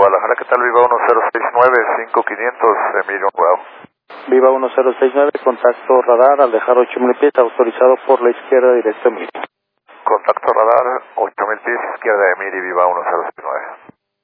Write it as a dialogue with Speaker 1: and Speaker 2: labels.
Speaker 1: Guadalajara, ¿qué tal? Viva 1069, 5500, Emilio Bravo.
Speaker 2: Viva 1069, contacto radar al dejar 8000 pies, autorizado por la izquierda directo Emilio.
Speaker 1: Contacto radar, 8000 pies, izquierda Emilio, Viva 1069.